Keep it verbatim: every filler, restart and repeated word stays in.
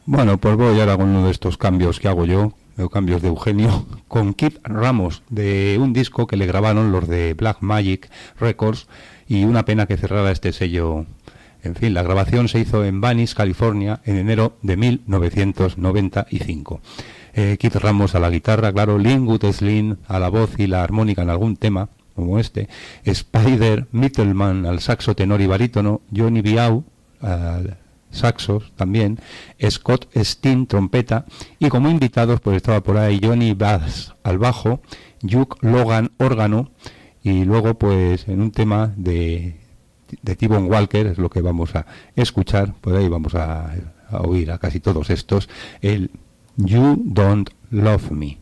Bueno, pues voy ahora con uno de estos cambios que hago yo, o cambios de Eugenio, con Keith Ramos, de un disco que le grabaron los de Black Magic Records, y una pena que cerrara este sello. En fin, la grabación se hizo en Venice, California, en enero de mil novecientos noventa y cinco. Eh, Keith Ramos a la guitarra, claro, Linwood Slim a la voz y la armónica en algún tema, como este, Spider Mittelman al saxo tenor y barítono, Johnny Biau al saxos también, Scott Steen trompeta, y como invitados pues estaba por ahí Johnny Bass al bajo, Hugh Logan órgano, y luego pues en un tema de de T-Bone Walker es lo que vamos a escuchar, por ahí vamos a, a oír a casi todos estos, el You Don't Love Me.